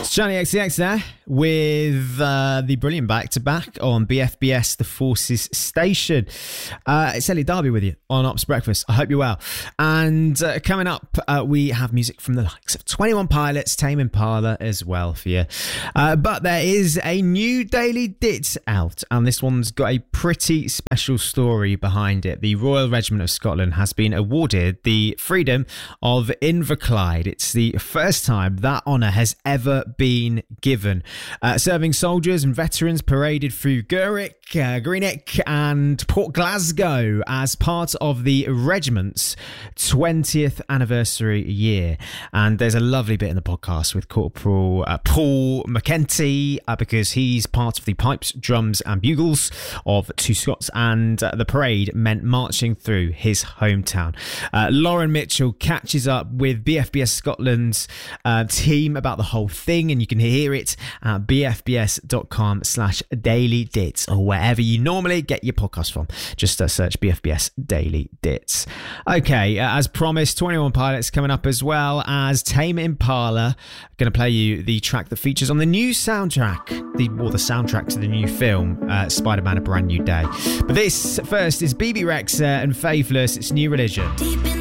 Johnny XCX there with the brilliant back-to-back on BFBS The Forces Station. It's Elliot Darby with you on Ops Breakfast. I hope you're well. And coming up, we have music from the likes of 21 Pilots, Tame Impala as well for you. But there is a new Daily Dit out, and this one's got a pretty special story behind it. The Royal Regiment of Scotland has been awarded the Freedom of Inverclyde. It's the first time that honour has ever been given. Serving soldiers and veterans paraded through Greenock and Port Glasgow as part of the regiment's 20th anniversary year. And there's a lovely bit in the podcast with Corporal Paul McEntee because he's part of the pipes, drums and bugles of Two Scots, and the parade meant marching through his hometown. Lauren Mitchell catches up with BFBS Scotland's team about the whole thing, and you can hear it at bfbs.com/dailydits or wherever you normally get your podcast from. Just search BFBS Daily Dits. Okay, as promised, 21 Pilots coming up, as well as Tame Impala. I'm going to play you the track that features on the new soundtrack, the soundtrack to the new film, Spider-Man: A Brand New Day. But this first is BB Rexa and Faithless. It's New Religion.